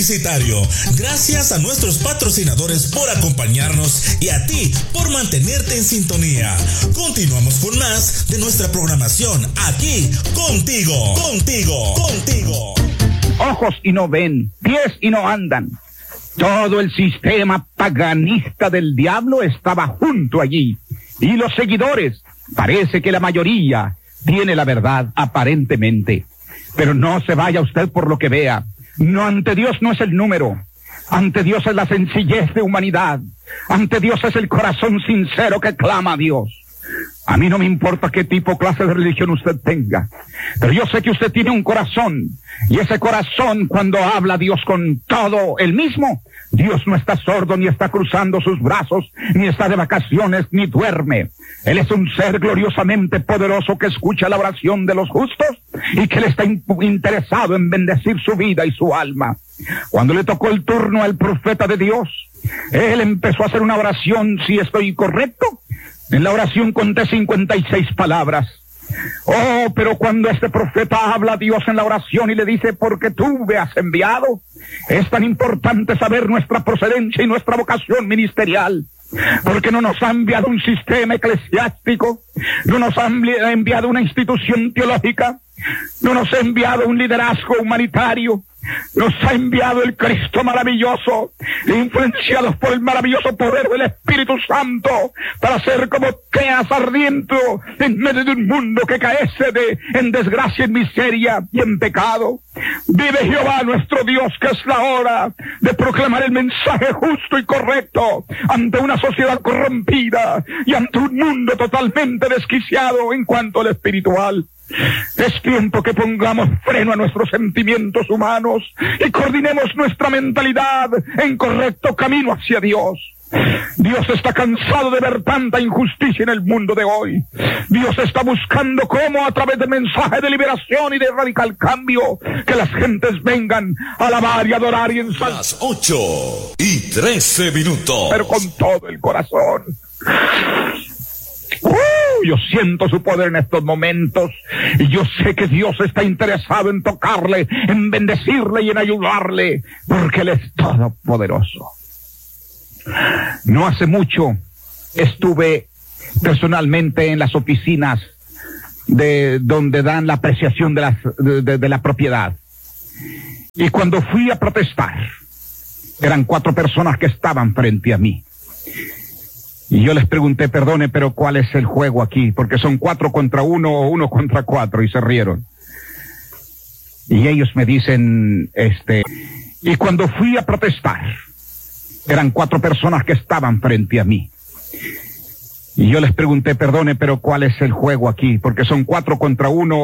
Gracias a nuestros patrocinadores por acompañarnos y a ti por mantenerte en sintonía. Continuamos con más de nuestra programación aquí contigo. Ojos y no ven, pies y no andan. Todo el sistema paganista del diablo estaba junto allí. Y los seguidores, parece que la mayoría tiene la verdad aparentemente. Pero no se vaya usted por lo que vea. No, ante Dios no es el número. Ante Dios es la sencillez de humanidad. Ante Dios es el corazón sincero que clama a Dios. A mí no me importa qué tipo, clase de religión usted tenga, pero yo sé que usted tiene un corazón, y ese corazón, cuando habla a Dios con todo el mismo, Dios no está sordo, ni está cruzando sus brazos, ni está de vacaciones, ni duerme. Él es un ser gloriosamente poderoso que escucha la oración de los justos y que le está interesado en bendecir su vida y su alma. Cuando le tocó el turno al profeta de Dios, él empezó a hacer una oración, si estoy correcto. En la oración conté 56 palabras. Oh, pero cuando este profeta habla a Dios en la oración y le dice, porque tú me has enviado, es tan importante saber nuestra procedencia y nuestra vocación ministerial. Porque no nos ha enviado un sistema eclesiástico, no nos ha enviado una institución teológica, no nos ha enviado un liderazgo humanitario, nos ha enviado el Cristo maravilloso, influenciados por el maravilloso poder del Espíritu Santo, para ser como teas ardiendo en medio de un mundo que carece en desgracia, en miseria y en pecado. Vive Jehová nuestro Dios, que es la hora de proclamar el mensaje justo y correcto ante una sociedad corrompida y ante un mundo totalmente desquiciado en cuanto al espiritual. Es tiempo que pongamos freno a nuestros sentimientos humanos y coordinemos nuestra mentalidad en correcto camino hacia Dios. Dios está cansado de ver tanta injusticia en el mundo de hoy. Dios está buscando cómo, a través del mensaje de liberación y de radical cambio, que las gentes vengan a alabar y adorar y ensalzar. Las 8:13. Pero con todo el corazón. Yo siento su poder en estos momentos y yo sé que Dios está interesado en tocarle, en bendecirle y en ayudarle, porque Él es todopoderoso. No hace mucho estuve personalmente en las oficinas de donde dan la apreciación de la propiedad, y cuando fui a protestar, eran 4 personas que estaban frente a mí. Y yo les pregunté, perdone, pero ¿cuál es el juego aquí? Porque son 4 contra 1 o 1 contra 4, y se rieron. Y ellos me dicen, y cuando fui a protestar, eran 4 personas que estaban frente a mí. Y yo les pregunté, perdone, pero ¿cuál es el juego aquí? Porque son 4 contra 1.